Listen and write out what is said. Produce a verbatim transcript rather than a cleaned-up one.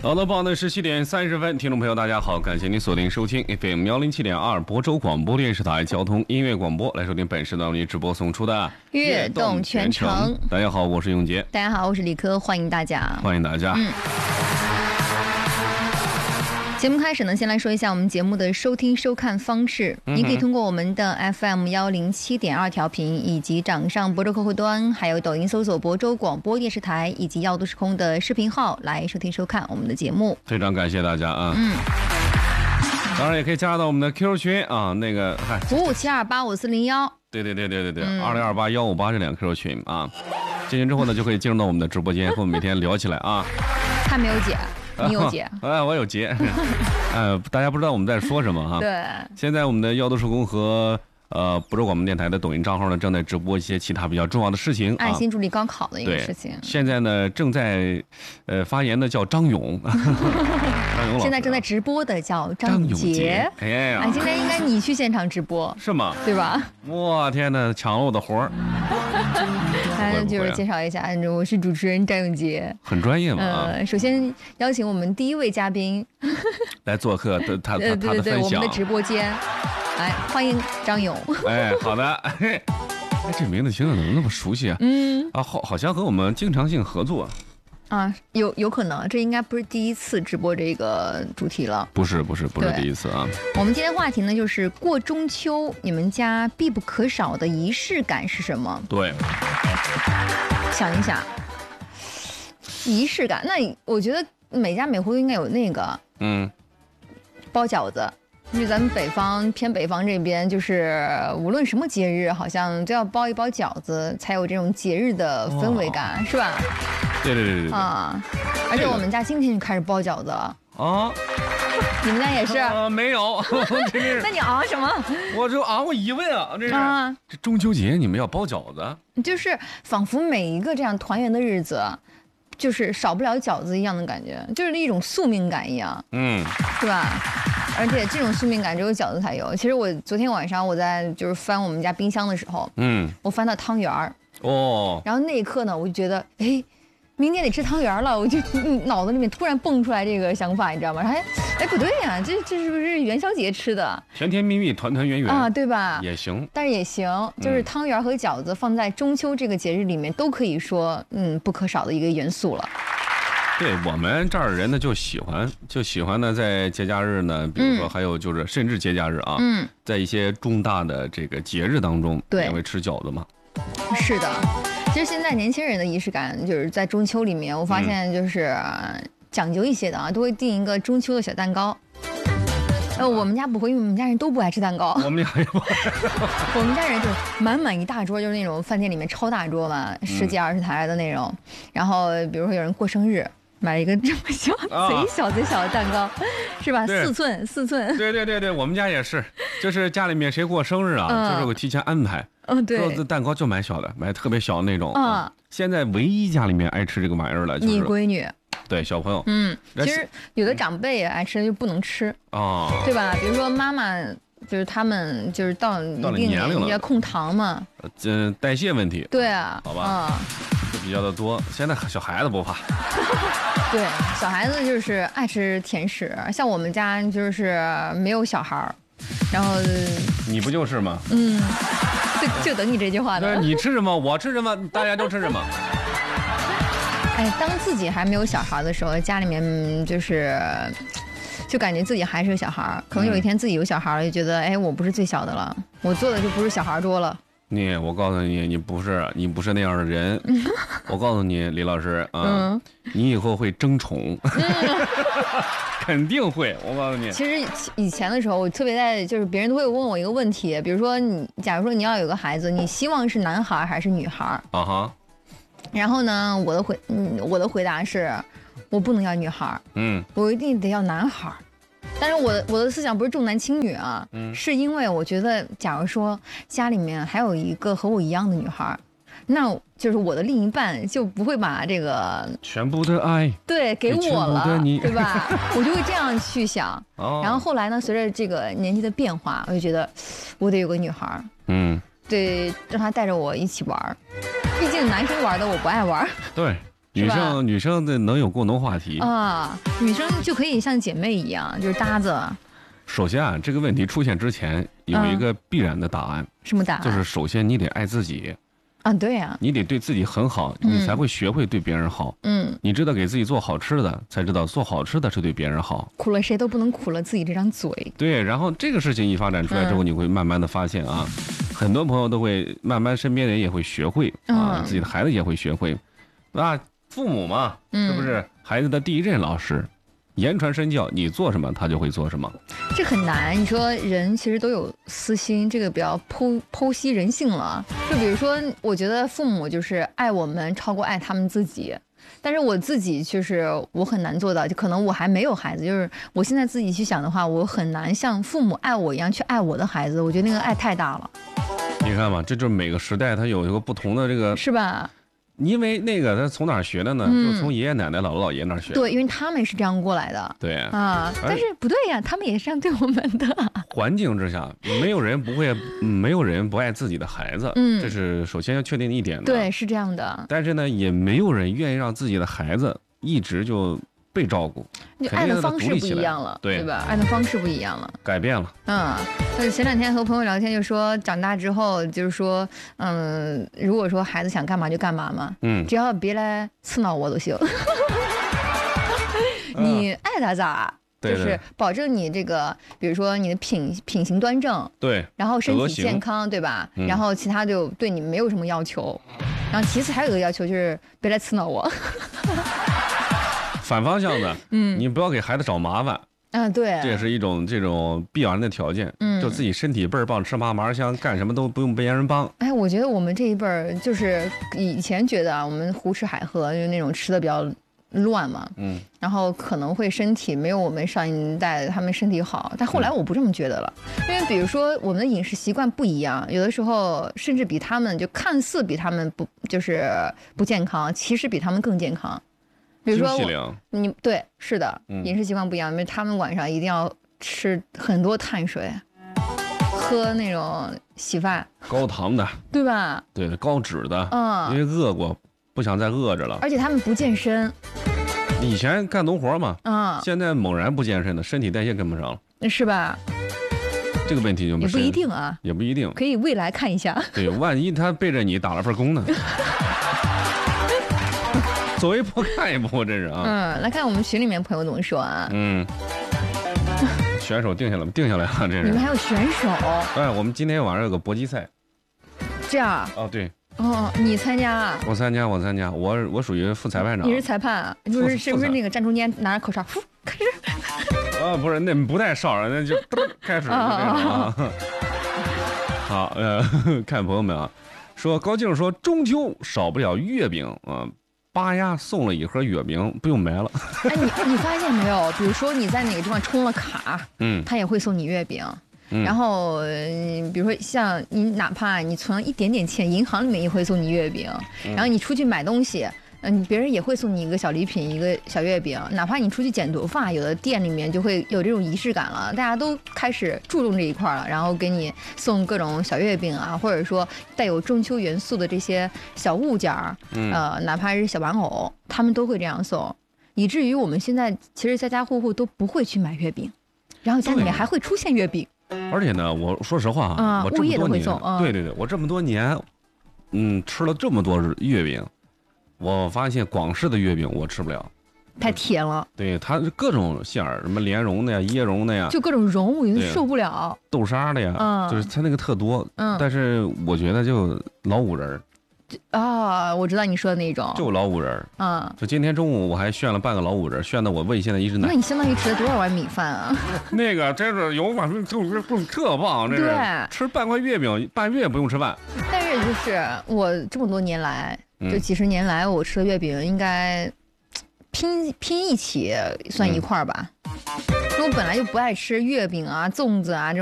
好的，报的是七点三十分，听众朋友大家好，感谢您锁定收听 F M 幺零七点二亳州广播电视台交通音乐广播，来收听本时段为您直播送出的悦动全程。 大家好，我是永杰。 大家好，我是李科，欢迎大家， 欢迎大家。 嗯。节目开始呢，先来说一下我们节目的收听收看方式。嗯、你可以通过我们的 F M 幺零七点二调频，以及掌上亳州客户端，还有抖音搜索亳州广播电视台，以及耀都时空的视频号来收听收看我们的节目。 非常感谢大家啊！ 嗯， 当然也可以加入到我们的 Q Q 群啊，那个嗨， 五五七二八五四零幺。 对对对对对对，二零二八幺五八这两个 Q Q 群啊，进群之后呢，就可以进入到我们的直播间，和我们每天聊起来啊。 他没有解。你有节？ 哎，我有节。呃，大家不知道我们在说什么哈。 对。 现在我们的耀都时空和呃亳州广播电台的抖音账号呢，正在直播一些其他比较重要的事情。 爱心助力高考的一个事情。 现在呢，正在呃发言的叫张勇。张勇老师。 现在正在直播的叫张永杰。 哎呀， 哎，现在应该你去现场直播。 是吗？ 对吧？ 我天哪，抢了我的活儿。 来，就是介绍一下，我是主持人张永杰， 很专业嘛。 呃，首先邀请我们第一位嘉宾来做客，他他他的分享。对对对， 我们的直播间，来欢迎张勇。 哎，好的。哎，这名字听着怎么那么熟悉啊？ 嗯啊，好，好像和我们经常性合作。 啊，有有可能，这应该不是第一次直播这个主题了。 不是不是不是第一次啊。 我们今天话题呢，就是过中秋，你们家必不可少的仪式感是什么？ 对， 想一想，仪式感，那我觉得每家每户应该有那个， 嗯， 包饺子。因为咱们北方偏北方这边，就是无论什么节日，好像都要包一包饺子，才有这种节日的氛围感，是吧？ 对对对对对啊！而且我们家今天就开始包饺子了啊！ 你们家也是？ 啊，没有。 那你啊什么？ 我就啊，我疑问啊，这是啊， 这中秋节你们要包饺子？ 就是仿佛每一个这样团圆的日子，就是少不了饺子一样的感觉，就是一种宿命感一样， 嗯， 是吧？而且这种宿命感只有饺子才有。其实我昨天晚上我在就是翻我们家冰箱的时候，嗯，我翻到汤圆儿， 哦， 然后那一刻呢，我就觉得，哎，明天得吃汤圆了，我就、嗯、脑子里面突然蹦出来这个想法，你知道吗？哎，哎，不对呀、啊，这这是不是元宵节吃的？ 甜甜蜜蜜，团团圆圆啊，对吧？ 也行， 但是也行，就是汤圆和饺子放在中秋这个节日里面，都可以说，嗯，不可少的一个元素了。 对我们这儿人呢，就喜欢就喜欢呢，在节假日呢，比如说还有就是，甚至节假日啊，嗯，在一些重大的这个节日当中， 对， 也会吃饺子嘛。是的，其实现在年轻人的仪式感，就是在中秋里面，我发现就是讲究一些的啊，都会订一个中秋的小蛋糕。呃，我们家不会，因为我们家人都不爱吃蛋糕。 我们家也不爱。 我们家人就满满一大桌，就是那种饭店里面超大桌嘛，十几二十台的那种。嗯、然后比如说有人过生日。买一个这么小、啊、贼小贼小的蛋糕，是吧？四寸四寸。 对对对对，我们家也是，就是家里面谁过生日啊，嗯、就是我提前安排。 嗯，对。 说蛋糕就买小的，买特别小的那种。啊、嗯。现在唯一家里面爱吃这个玩意儿了，就是你闺女。 对小朋友。 嗯，其实有的长辈也爱吃，就不能吃。哦。对吧？比如说妈妈。就是他们就是到一定年龄了要控糖嘛， 嗯，代谢问题。 对啊， 好吧，嗯，就比较的多。现在小孩子不怕。 对，小孩子就是爱吃甜食，像我们家就是没有小孩，然后你不就是吗？ 嗯，就就等你这句话的。 你吃什么，我吃什么，大家都吃什么。 哎，当自己还没有小孩的时候，家里面就是。就感觉自己还是个小孩，可能有一天自己有小孩了，就觉得哎，我不是最小的了，我做的就不是小孩多了。 你，我告诉你，你不是，你不是那样的人。我告诉你，李老师啊，嗯、你以后会争宠，嗯、肯定会。我告诉你， 其实以前的时候，我特别在，就是别人都会问我一个问题，比如说你，假如说你要有个孩子，你希望是男孩还是女孩？ 啊哈。 然后呢，我的回，嗯，我的回答是。我不能要女孩，嗯，我一定得要男孩。但是我的我的思想不是重男轻女啊，嗯，是因为我觉得，假如说家里面还有一个和我一样的女孩，那就是我的另一半就不会把这个全部的爱对给我了，对吧？我就会这样去想。哦、然后后来呢，随着这个年纪的变化，我就觉得我得有个女孩，嗯，对，让她带着我一起玩。毕竟男生玩的我不爱玩。 对。 女生女生的能有共同话题啊，女生就可以像姐妹一样，就是搭子。 首先啊，这个问题出现之前有一个必然的答案。嗯、 什么答案？ 就是首先你得爱自己。 啊，对呀、啊， 你得对自己很好，你才会学会对别人好。嗯，你知道给自己做好吃的，才知道做好吃的是对别人好。 苦了谁都不能苦了自己这张嘴。 对，然后这个事情一发展出来之后，嗯、你会慢慢的发现啊，很多朋友都会慢慢，身边人也会学会啊，嗯、自己的孩子也会学会。那父母嘛，是不是孩子的第一任老师？言传身教，你做什么他就会做什么， 这很难。你说人其实都有私心，这个比较剖剖析人性了。就比如说，我觉得父母就是爱我们超过爱他们自己，但是我自己就是我很难做到，就可能我还没有孩子，就是我现在自己去想的话，我很难像父母爱我一样去爱我的孩子。我觉得那个爱太大了。 你看嘛，这就是每个时代它有一个不同的这个， 是吧？ 因为那个他从哪儿学的呢？嗯、就从爷爷奶奶、姥姥姥爷那儿学。 对，因为他们是这样过来的。 对啊，但是不对呀，他们也是这样对我们的。 环境之下，没有人不会，没有人不爱自己的孩子。嗯，这是首先要确定一点的。 对，是这样的。 但是呢，也没有人愿意让自己的孩子一直就被照顾。 你爱的方式不一样了， 对对吧？爱的方式不一样了， 改变了。 嗯，那前两天和朋友聊天就说，长大之后就是说，嗯，如果说孩子想干嘛就干嘛嘛，嗯，只要别来刺挠我都行。你爱他咋？ 对对， 就是保证你这个，比如说你的品品行端正， 对， 然后身体健康，对吧？嗯、然后其他就对你没有什么要求。然后其次还有一个要求就是别来刺挠我。 反方向的，嗯，你不要给孩子找麻烦， 啊，对， 这也是一种这种必然的条件，嗯，就自己身体倍儿棒，吃嘛嘛香，干什么都不用别人帮。 哎，我觉得我们这一辈儿就是以前觉得啊，我们胡吃海喝，就是那种吃的比较乱嘛，嗯，然后可能会身体没有我们上一代他们身体好，但后来我不这么觉得了，嗯、因为比如说我们的饮食习惯不一样，有的时候甚至比他们就看似比他们不就是不健康，其实比他们更健康。比如说你对是的，饮食习惯不一样，因为他们晚上一定要吃很多碳水，喝那种稀饭， 高糖的， 对吧？ 对，高脂的，嗯，因为饿过，不想再饿着了。 而且他们不健身， 以前干农活嘛，嗯，现在猛然不健身的，身体代谢跟不上了， 是吧？ 这个问题就也不一定啊， 也不一定， 可以未来看一下。 对，万一他背着你打了份工呢？走一步看一步，这是啊。 嗯，来看我们群里面朋友怎么说啊。嗯， 选手定下来了，定下来了，这是。 你们还有选手？ 哎，我们今天晚上有个搏击赛。 这样。 哦，对。 哦，你参加啊？ 我参加，我参加，我我属于副裁判长。 你是裁判啊？就是是不是那个站中间拿着口哨，呼开始？ 啊，不是，那不带哨，那就开始就这样啊。好，呃，看朋友们啊。说高静说中秋少不了月饼啊，八丫送了一盒月饼，不用买了。 哎，你你发现没有？比如说你在哪个地方充了卡，嗯，他也会送你月饼。嗯、然后、呃，比如说像你哪怕你存了一点点钱，银行里面也会送你月饼。嗯、然后你出去买东西。嗯，别人也会送你一个小礼品，一个小月饼。哪怕你出去剪头发，有的店里面就会有这种仪式感了，大家都开始注重这一块了，然后给你送各种小月饼啊，或者说带有中秋元素的这些小物件儿，嗯、呃，哪怕是小玩偶，他们都会这样送，以至于我们现在其实家家户户都不会去买月饼，然后家里面还会出现月饼。 而且呢，我说实话啊，我这么多年，嗯、对对对，我这么多年，嗯，吃了这么多月饼。我发现广式的月饼我吃不了， 太甜了。 对，它是各种馅儿，什么莲蓉的呀、椰蓉的呀， 就各种蓉，我受不了。 豆沙的呀，嗯，就是它那个特多。嗯，但是我觉得就老五仁儿。 啊，我知道你说的那种， 就老五仁儿。嗯，就今天中午我还炫了半个老五仁儿，炫的我胃现在一直难。 那你相当于吃了多少碗米饭啊？ 那个真是有碗就是特棒，这是吃半块月饼，半月不用吃饭。 但是就是我这么多年来。就几十年来，我吃的月饼应该拼拼一起算一块儿吧。因为我本来就不爱吃月饼啊、粽子啊这种。